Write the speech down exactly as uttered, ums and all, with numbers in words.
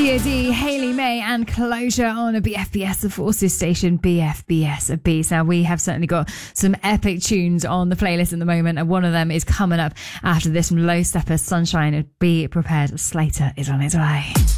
India D, Hayley May and Closure on a B F B S, the Forces station, B F B S Beats. Now, we have certainly got some epic tunes on the playlist at the moment, and one of them is coming up after this from Low Stepper, Sunshine. Be prepared, Slater is on its way.